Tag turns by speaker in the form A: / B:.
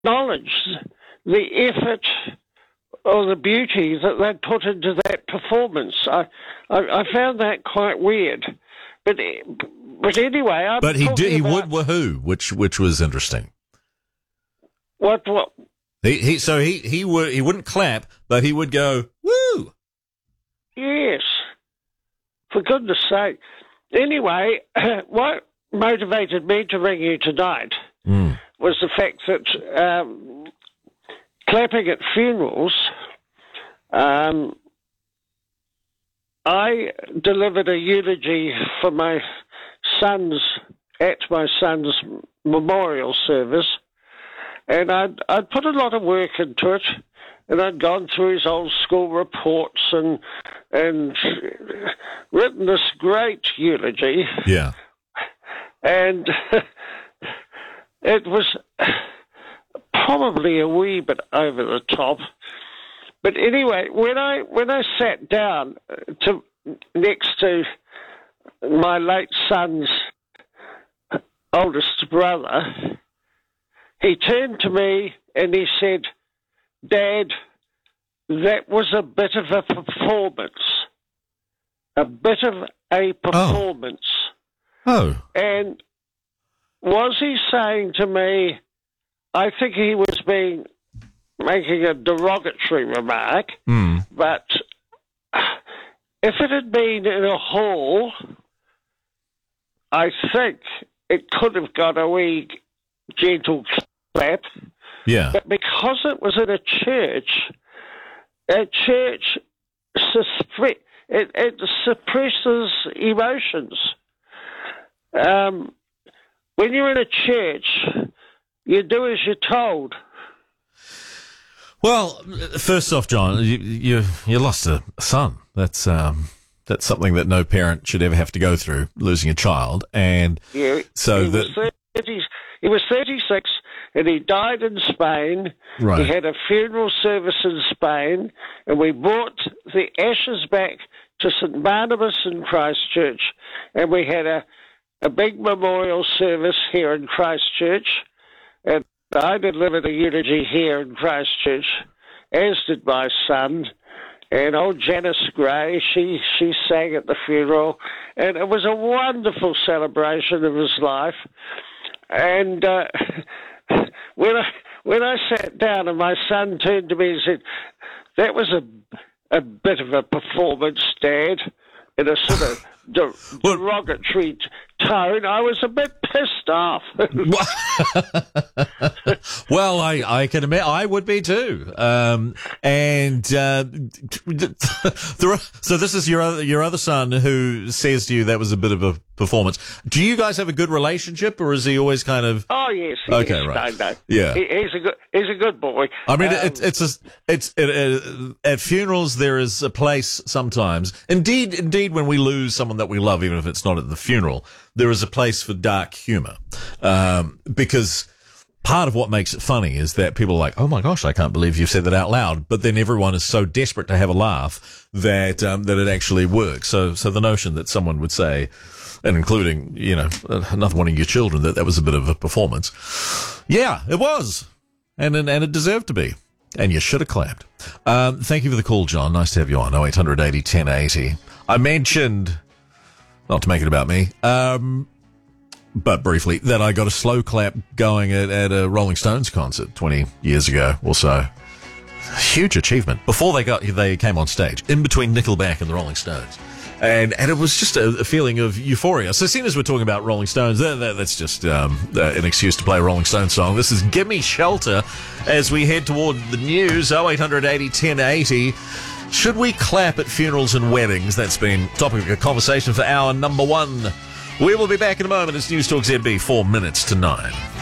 A: acknowledge the effort or the beauty that they'd put into that performance. I found that quite weird. But anyway,
B: But he would woohoo, which was interesting.
A: What?
B: He wouldn't clap, but he would go woo.
A: Yes, for goodness sake. Anyway, what motivated me to ring you tonight was the fact that clapping at funerals. I delivered a eulogy for my son's memorial service, and I'd put a lot of work into it, and I'd gone through his old school reports and written this great eulogy.
B: Yeah.
A: And it was probably a wee bit over the top. But anyway, when I sat down next to my late son's oldest brother, he turned to me and he said, "Dad, that was a bit of a performance. A bit of a performance."
B: Oh.
A: And was he saying to me, I think he was making a derogatory remark, but if it had been in a hall, I think it could have got a wee gentle clap.
B: Yeah.
A: But because it was in a church it suppresses emotions. When you're in a church, you do as you're told.
B: Well, first off, John, you lost a son. That's something that no parent should ever have to go through, losing a child. And
A: yeah,
B: so
A: he was 36 and he died in Spain.
B: Right.
A: He had a funeral service in Spain, and we brought the ashes back to St. Barnabas in Christchurch, and we had a big memorial service here in Christchurch, and I delivered a eulogy here in Christchurch, as did my son. And old Janice Gray, she sang at the funeral, and it was a wonderful celebration of his life. And when I sat down, and my son turned to me and said, "That was a bit of a performance, Dad," in a sort of derogatory tone, I was a bit pissed off.
B: Well, I can admit I would be too. So this is your other son who says to you that was a bit of a performance. Do you guys have a good relationship, or is he always kind of?
A: Oh yes.
B: Okay, right.
A: No.
B: Yeah,
A: he's a good boy.
B: I mean, at funerals there is a place sometimes. Indeed, when we lose someone that we love, even if it's not at the funeral, there is a place for dark humor, because part of what makes it funny is that people are like, "Oh my gosh, I can't believe you've said that out loud," but then everyone is so desperate to have a laugh that it actually works. So the notion that someone would say, and including, another one of your children, that was a bit of a performance. Yeah, it was. And it deserved to be. And you should have clapped. Thank you for the call, John. Nice to have you on. 0800 80 1080. I mentioned, not to make it about me, but briefly, that I got a slow clap going at a Rolling Stones concert 20 years ago or so. Huge achievement. Before they came on stage, in between Nickelback and the Rolling Stones. And it was just a feeling of euphoria. So, seeing as we're talking about Rolling Stones, that's just an excuse to play a Rolling Stones song. This is Gimme Shelter as we head toward the news. 0800 80 1080. Should we clap at funerals and weddings? That's been topic of conversation for hour number 1. We will be back in a moment. It's News Talk ZB, 4 minutes to 9.